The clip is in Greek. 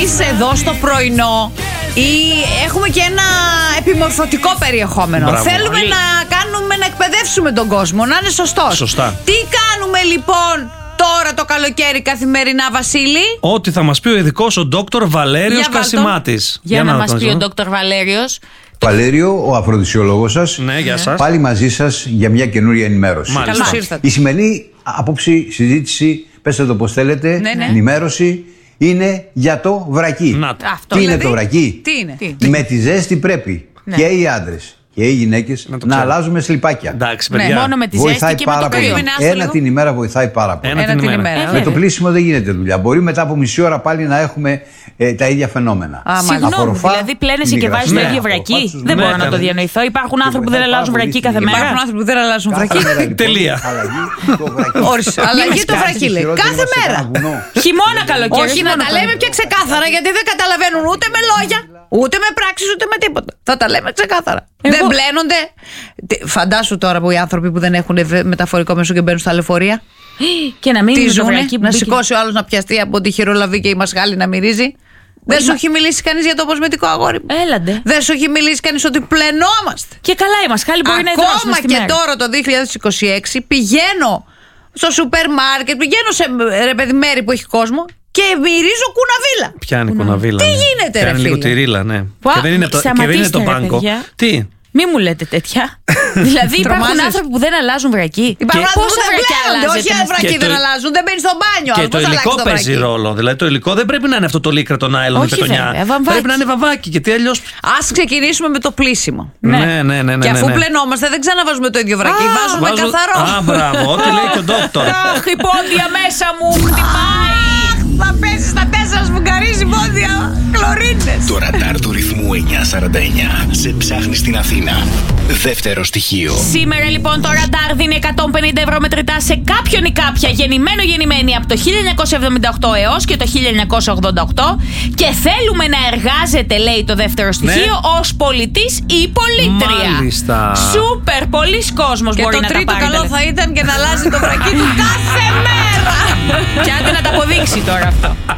εμείς εδώ στο πρωινό έχουμε και ένα επιμορφωτικό περιεχόμενο. Μπράβο. Θέλουμε να εκπαιδεύσουμε τον κόσμο, να είναι σωστός. Σωστά. Τι κάνουμε λοιπόν τώρα το καλοκαίρι καθημερινά, Βασίλη? Ό,τι θα μας πει ο ειδικός, ο Δόκτωρ Βαλέριος Κασιμάτης. Για να μας πει ο Δόκτωρ Βαλέριος. Βαλέριο, ο αφροδισιολόγος σας. Ναι, γεια σας. Πάλι μαζί σας για μια καινούρια ενημέρωση. Μάλιστα. Καλώς ήρθατε. Η σημερινή άποψη, συζήτηση, πέστε το πώς θέλετε, Ναι. ενημέρωση, είναι για το βρακί. Να. Αυτό, Τι δηλαδή, είναι το βρακί? Τι είναι? Με τη ζέστη πρέπει και οι άντρες και οι γυναίκες να αλλάζουμε σλιπάκια. Εντάξει, Ναι, παιδιά. Μόνο με τη ζέστη Βοηθάει και με πάρα το πολύ. κρύο. Περίμενε, άστο Ένα λίγο. την ημέρα βοηθάει πάρα πολύ. Ένα την ημέρα. Με το πλήσιμο δεν γίνεται δουλειά. Μπορεί μετά από μισή ώρα πάλι να έχουμε τα ίδια φαινόμενα. Συγγνώμη, Απορροφά, δηλαδή πλένεσαι και βάζεις το υγρασία, ίδιο βρακί. απορροφά Δεν Ναι, μπορώ να το καλά. διανοηθώ. Υπάρχουν άνθρωποι που δεν βοηθάει αλλάζουν πάρα βρακί πολύ κάθε στην μέρα. Υπάρχουν άνθρωποι που δεν αλλάζουν Κάθε βρακί. μέρα, λοιπόν, Τελεία. αλλαγή το βρακί. Όρισε. Αλλαγή το βρακί λέει. Κάθε μέρα. Χειμώνα, καλοκαίρι. Όχι, να τα λέμε πιο ξεκάθαρα, γιατί δεν καταλαβαίνουν ούτε με λόγια, ούτε με πράξεις, ούτε με τίποτα. Θα τα λέμε ξεκάθαρα. Δεν μπλένονται. Φαντάσου τώρα που οι άνθρωποι που δεν έχουν μεταφορικό μέσο και μπαίνουν στα λεωφορεία. Και να μην Τι είναι το ζουνε, βρακί που να μπήκε. σηκώσει ο άλλος να πιαστεί από τη χειρολαβή και η μασχάλη να μυρίζει. Δεν σου έχει μιλήσει κανείς για το κοσμετικό, αγόρι μου? Έλαντε. Δεν σου έχει μιλήσει κανείς ότι πλενόμαστε? Και καλά είμαστε. Χάλι μπορεί να εδράσουμε Ακόμα στη και μέρα. τώρα το 2026 πηγαίνω στο σούπερ μάρκετ, πηγαίνω σε ρε παιδί μέρη που έχει κόσμο και μυρίζω κουναβίλα. Πιάνει κουναβίλα. Τι ναι. γίνεται, ρε Πιάνει λίγο φίλε? τη ρίλα, ναι. Που, Και δεν είναι το σταματήστε, ρε, μπάνκο. παιδιά. Τι? Μη μου λέτε τέτοια. Δηλαδή υπάρχουν Τρομάζεις. άνθρωποι που δεν αλλάζουν βρακί. Υπάρχουν άνθρωποι Πόσα που δεν βρακιά μπλένονται, όχι αλλάζετε? βρακί Και δεν το- αλλάζουν, δεν μπαίνει στο μπάνιο. Και Πώς το θα αλλάξει υλικό παίζει βρακί? ρόλο. Δηλαδή το υλικό δεν πρέπει να είναι αυτό το λίκρα, το νάιλον, η Όχι, πετονιά. βέβαια, βαμβάκι. Πρέπει να είναι βαμβάκι, γιατί αλλιώς. Ας ξεκινήσουμε με το πλήσιμο. Ναι. Και αφού πλενόμαστε, δεν ξαναβάζουμε το ίδιο βρακί. Βάζουμε καθαρό. Α, μπράβο, ό,τι λέει και ο Δόκτωρ. Αχ, η πόντια μέσα μου χτυπάει. Θα πέσει στα 4 σφουγγαρίζει πόδια. Χλωρίνες. Το ραντάρ του ρυθμού 949 σε ψάχνει στην Αθήνα. Δεύτερο στοιχείο. Σήμερα λοιπόν το ραντάρ δίνει 150 ευρώ μετρητά σε κάποιον ή κάποια γεννημένη από το 1978 έως και το 1988 και θέλουμε να εργάζεται, λέει το δεύτερο στοιχείο, ως πολιτής ή πολίτρια. Μάλιστα. Σούπερ, πολλοί κόσμος Και μπορεί το να τα τρίτο πάρει. καλό θα ήταν και να αλλάζει το βρακί του κάθε μέρα. Και άντε να τα αποδείξει τώρα αυτό.